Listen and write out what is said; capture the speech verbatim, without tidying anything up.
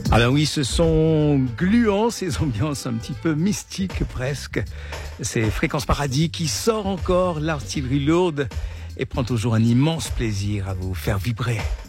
Alors oui, ce sont gluants, ces ambiances un petit peu mystiques presque. C'est Fréquence Paradis qui sort encore l'artillerie lourde et prend toujours un immense plaisir à vous faire vibrer.